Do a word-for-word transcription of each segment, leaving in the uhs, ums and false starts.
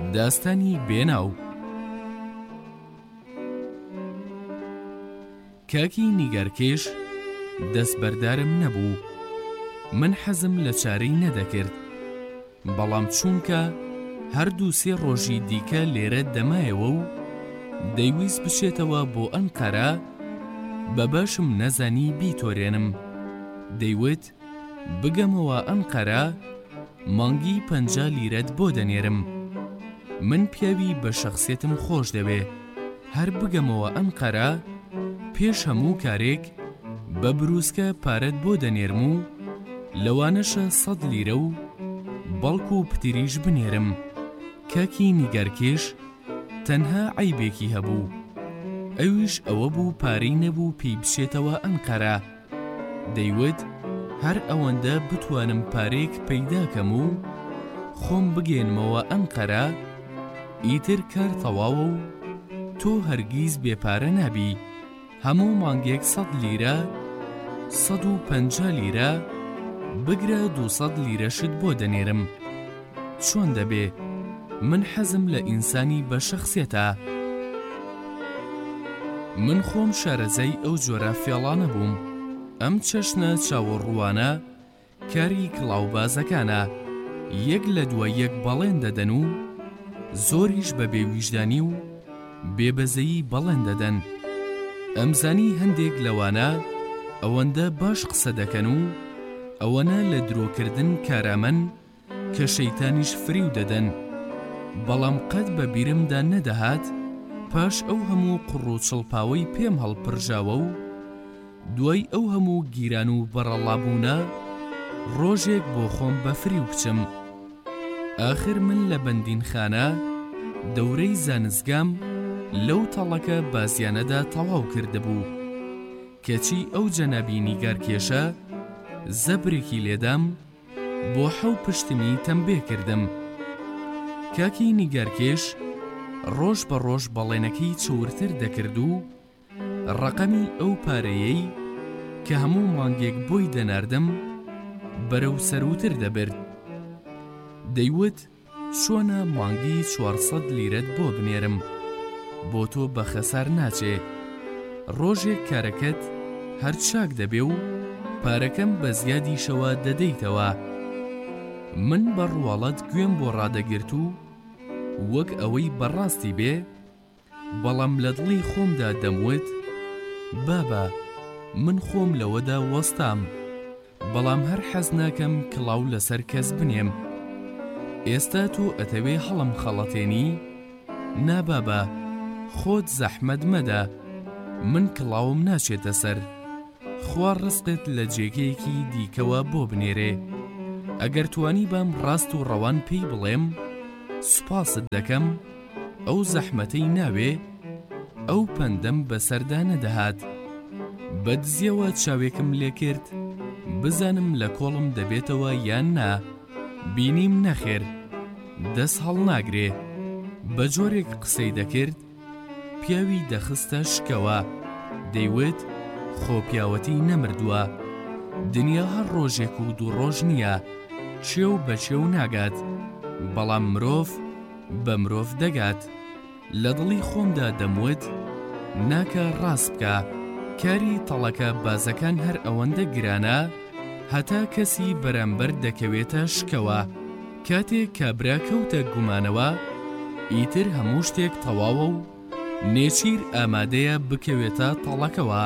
داستانی بێناو. کاکی نیگارکێش دەست بەردارم نەبوو. من حەزم لە چارەی نەدەکرد، بەڵام چونکە هەردوو سێ ڕۆژی دیکە لێرە دەمایەوە و دەیویست بچێتەوە بۆ ئەنقەرە، بە باشم نەزانی بیتۆرێنم. دەیوت بگەمەوە ئەنقەرە، مانگی پەنجا لیرەت بۆ دەنێرم. من پیاوی بە شەخسیەتم خۆش دەوێ، هەر بگەمەوە ئەنقەرە، پێش هەموو کارێک بە بروسکە پارەت بۆ دەنێرم و لەوانەشە سەد لیرە و بەڵکو و پتریش بنێرم. کاکی نیگارکێش تەنها عەیبێکی هەبوو، ئەویش ئەوە بوو پارەی نەبوو پێی بچێتەوە ئەنقەرە. دەیوت هەر ئەوەندە بتوانم پارێک پەیداکەم و خۆم بگێنمەوە ئەنقەرە، ئیتر کار تەواوە و تۆ هەرگیز بێپارە نابی. هەموو مانگێک سەد لیرە، سەد و پەنجا لیرە، بگرە دووسەد لیرەشت بۆ دەنێرم. چۆن دەبێ؟ من حەزم لە ئینسانی بە شەخسیەتە. من خۆم شارەزای ئەو جۆرە فێڵانە بووم. ئەم چەشنە چاوەڕوانە کاری کڵاوبازەکانە، یەک لە دوای یەک بەڵێن دەدەن و زۆریش بە بێویژدانی و بێبەزەیی بەڵێن دەدەن. ئەمزانی هەندێک لەوانە ئەوەندە باش قسە دەکەن و ئەوەنە لە درۆکردن کارامەن کە شەیتانیش فریو دەدەن. بەڵام قەت بە بیرمدا نەدەهات پاش ئەو هەموو قوڕ و چڵپاوەی پێم هەڵپڕژاوە و دوای ئەو هەموو گیران و بەڕەڵابوونە ڕۆژێک بۆ خۆم بە فریو بچم. ئاخر من لە بەندینخانە دەورەی زانستگام لەو تەڵەکە بازیانەدا تەواو کردبوو. کەچی ئەو جەنابی نیگارکێشە زەبرێکی لێدام، بۆ حەو پشتمی تەمبێ کردم. کاکی نیگارکێش ڕۆژ بە ڕۆژ بەڵێنەکەی چورتر دەکرد و ڕەقەمی ئەو پارەیەی کە هەموو مانگێک بۆی دەناردم بەرەو سەروتر دەبرد. دەیوت چۆنە مانگی چوارسەد لیرەت بۆ بنێرم، بۆ تۆ بە خەسار ناچێ. ڕۆژێک کارەکەت هەر چاک دەبێ و پارەکەم بە زیادیشەوە دەدەیتەوە. من بەڕواڵەت گوێم بۆ ڕادەگرت و وەک ئەوەی بەڕاستی بێ، بەڵام لە دڵی خۆمدا دەموت بابە من خۆم لەوەدا وەستام، بەڵام هەر حەز ناکەم کڵاو لەسەر کەس بنێم. ئێستا تۆ ئەتەوێ هەڵم خەڵەتێنی؟ نا بابە، خۆت زەحمەت مەدە، من کڵاوم ناچێتە سەر. خوا ڕزقت لە جێگەیەکی دیکەوە بۆ بنێرێ. ئەگەر توانی بام ڕاست و ڕەوان پێی بڵێم سوپاست دەکەم، ئەو زەحمەتەی ناوێ، ئەو پەندەم بەسەردا نەدەهات. بەدزیەوە چاوێکم لێ کرد بزانم لە کۆڵم دەبێتەوە یان نا. بینیم نەخێر، دەست هەڵ ناگرێ. بە جۆرێک قسەی دەکرد، پیاوی دەخستە شکەوە. دەیوت خۆ پیاوەتی نەمردووە، دنیا هەر ڕۆژێک و دوو ڕۆژ نییە، چێو بە چێو ناگات، بەڵام مرۆڤ بە مرۆڤ دەگات. لە دڵی خۆمدا دەموت ناکە ڕاست بکە، کاری تەڵەکە بازەکان هەر ئەوەندە گرانە هەتا کەسی بەرامبەر دەکەوێتە شکەوە. کاتێک کابرا کەوتە گومانەوە، ئیتر هەموو شتێک تەواوە و نێچیر ئامادەیە بکەوێتە تەڵەکەوە.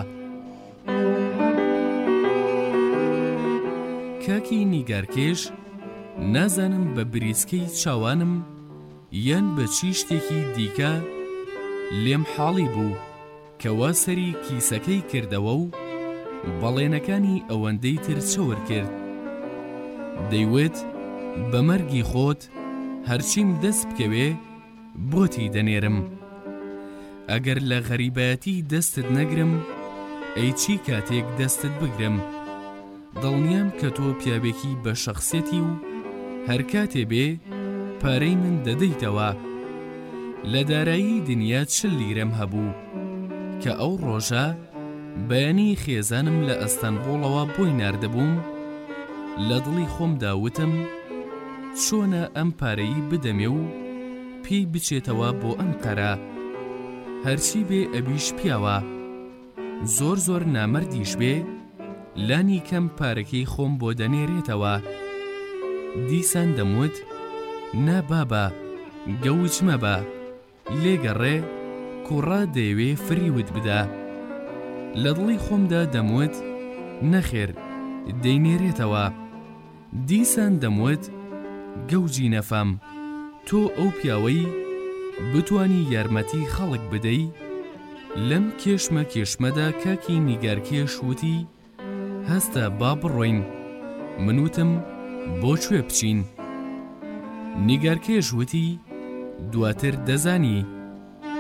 کاکی نیگارکێش نازانم بە بریسکەی چاوانم یان بە چی شتێکی دیکە لێم حاڵی بوو کەوا سەری کیسەکەی کردەوە و بەڵێنەکانی ئەوەندەی تر چەور کرد. دەیوت بە مەرگی خۆت هەرچیم دەست بکەوێ بۆتی دەنێرم. ئەگەر لە غەریبەتی دەستت نەگرم، ئەی چی کاتێک دەستت بگرم؟ دڵنیام کە تۆ پیاوێکی بە شەخسیەتی و هەر کاتێ بێ پارەی من دەدەیتەوە. لە دارایی دنیا چل لیرەم هەبوو کە ئەو ڕۆژە بەیانی خێزانم لە ئەستەنبوڵەوە بۆی ناردەبووم. لە دڵی خۆم داوتم چۆنە ئەم پارەی بدەمێ و پێی بچێتەوە بۆ ئەم قەرە هەرچی بێ ئەبیش پیاوە زۆر زۆر نامەردیش بێ لانی کەم پارەکەی خۆم بۆ دەنێرێتەوە دیسان دەموت نا بابە گەوچ مەبە لێگەڕێ کوڕا دەیەوێ فریوت بدە لە دڵی خۆمدا دەموت نەخێر دەینێرێتەوە دیسان دەموت گەوجی نەفەم تۆ ئەو پیاوەی بتوانی یارمەتی خەڵک بدەی لەم کێشمە کێشمەدا کاکی نیگارکێش وتی هەستە با بڕۆین منوتم بۆ کوێ بچین نیگارکێش وتی دواتر دەزانی